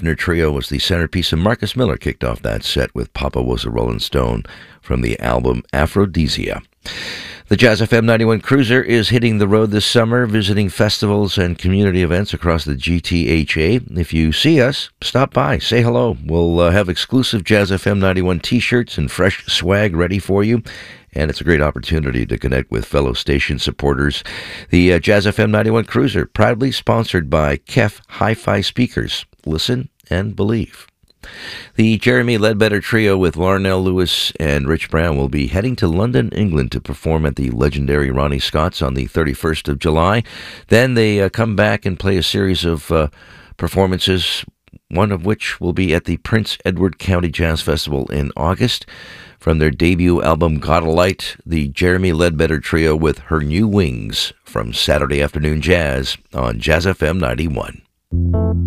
Schaffner Trio was the centerpiece, and Marcus Miller kicked off that set with Papa Was a Rolling Stone from the album Aphrodisia. The Jazz FM 91 Cruiser is hitting the road this summer, visiting festivals and community events across the GTHA. If you see us, stop by, say hello. We'll have exclusive Jazz FM 91 t-shirts and fresh swag ready for you. And it's a great opportunity to connect with fellow station supporters. The Jazz FM 91 Cruiser, proudly sponsored by KEF Hi-Fi Speakers. Listen and believe. The Jeremy Ledbetter Trio with Larnell Lewis and Rich Brown will be heading to London, England to perform at the legendary Ronnie Scott's on the 31st of July. Then they come back and play a series of performances, one of which will be at the Prince Edward County Jazz Festival in August. From their debut album, Godelight, the Jeremy Ledbetter Trio with Her New Wings from Saturday Afternoon Jazz on Jazz FM 91.